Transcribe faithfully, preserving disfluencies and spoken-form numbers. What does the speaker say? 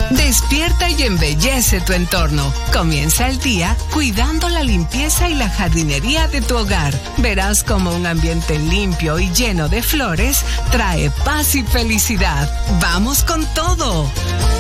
Despierta y embellece tu entorno. Comienza el día cuidando la limpieza y la jardinería de tu hogar. Verás como un ambiente limpio y lleno de flores trae paz y felicidad. ¡Vamos con todo!